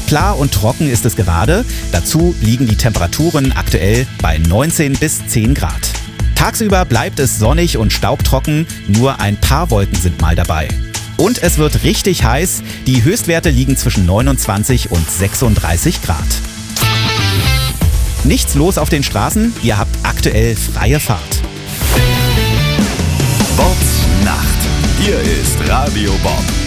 Klar und trocken ist es gerade. Dazu liegen die Temperaturen aktuell bei 19 bis 10 Grad. Tagsüber bleibt es sonnig und staubtrocken, nur ein paar Wolken sind mal dabei. Und es wird richtig heiß. Die Höchstwerte liegen zwischen 29 und 36 Grad. Nichts los auf den Straßen, ihr habt aktuell freie Fahrt. Bobs Nacht. Hier ist Radio Bob.